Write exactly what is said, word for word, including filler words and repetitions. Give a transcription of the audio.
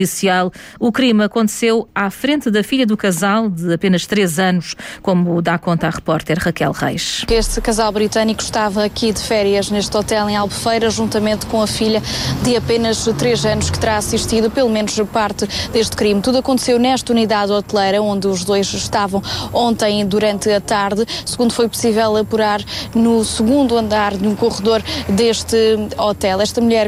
policial. O crime aconteceu à frente da filha do casal, de apenas três anos, como dá conta a repórter Raquel Reis. Este casal britânico estava aqui de férias neste hotel em Albufeira, juntamente com a filha de apenas três anos, que terá assistido pelo menos parte deste crime. Tudo aconteceu nesta unidade hoteleira, onde os dois estavam ontem durante a tarde, segundo foi possível apurar no segundo andar de um corredor deste hotel. Esta mulher